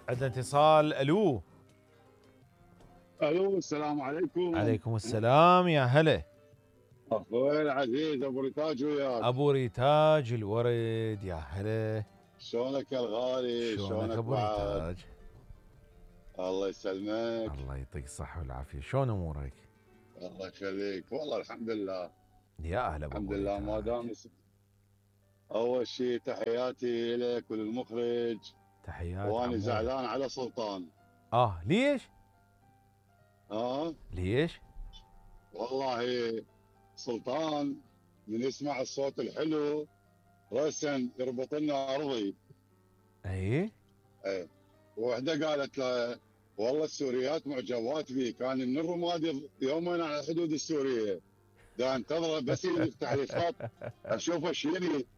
عندنا اتصال. الو. الو، السلام عليكم. عليكم السلام، يا هلا. اخوي العزيز ابو ريتاج وياك. ابو ريتاج الورد، يا هلا. شلونك يا الغالي؟ شلونك شلونك ابو بعد؟ ريتاج؟ الله يسلمك. الله يعطيك الصحة والعافية، شلون امورك؟ الله يخليك، والله الحمد لله. يا اهلا الحمد بابو لله ما ريتاج. دام اول شيء تحياتي لك وللمخرج. تحيات وانا عموري. زعلان على سلطان. ليش؟ اه ليش؟ والله سلطان من يسمع الصوت الحلو راسا يربط لنا ارضي. اي. ايه. وحده قالت له والله السوريات معجبات بي، كان من الرمادي يومين على الحدود السوريه، ده انتظره بس يفتح لي الخط اشوفه شيري.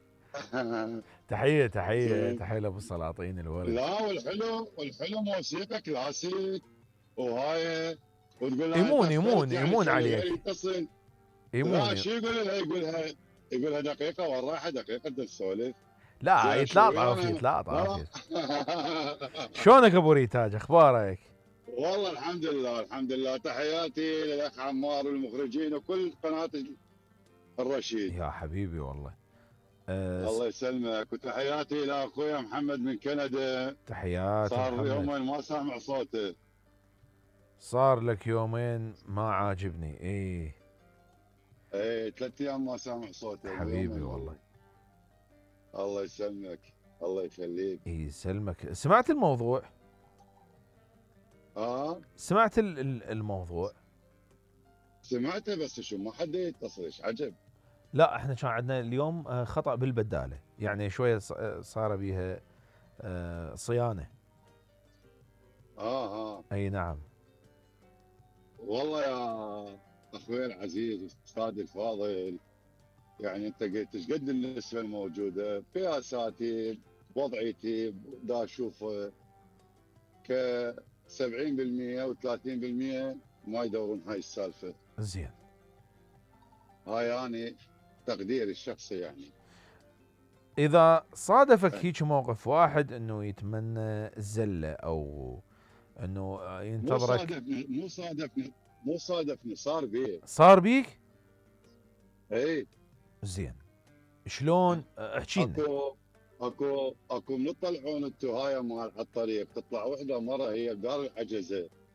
تحية تحية زين. تحية لابو السلاطين الورد. لا، والحلو موسيقى كلاسيك وهاي. وتقول لها انت يمون اخرت يمون يعني يمون كان غير عليك. يتصل. لا، يمون. شو يقول لها؟ يقول لها دقيقه والراحه دقيقه نسولف. لا، زين شو يتلاطف ويانا؟ يتلاطف. لا. شلونك ابو ريتاج؟ اخبارك؟ والله الحمد لله الحمد لله. تحياتي للاخ عمار والمخرجين وكل قناه الرشيد. يا حبيبي والله. أه س- الله يسلمك. وتحياتي لاخويا محمد من كندا. تحياتي صار محمد. يومين ما سامع صوته. صار لك يومين ما عاجبني. ايه، 3 ايام ما سامع صوته حبيبي اليومين والله. هذول. الله يسلمك. الله يخليك. يسلمك. سمعت الموضوع؟ اه، سمعت الموضوع. سمعته بس شو ما حد يتصل، ايش عجب. لا، احنا كان عندنا اليوم خطأ بالبدالة، يعني شوية صار بيها صيانة. اه اي نعم. والله يا اخوي العزيز استاذ الفاضل، يعني انت قلت ايش قد النسبه الموجوده في اساتذه. وضعيتي دا اشوف ك 70% و30% ما يدورون هاي السالفه. زين. هاي يعني تقديري الشخصي يعني. اذا صادفك هيك موقف واحد انه يتمنى الزلة او انه مو ينتظرك. صادفني مو صادفني مو صادفني، صار بيه. صار بيك؟ اي. زين. شلون؟ احكي لنا. اكو من تطلعون انتم هاي مال على الطريق، تطلع وحده مره هي بدار العجزه.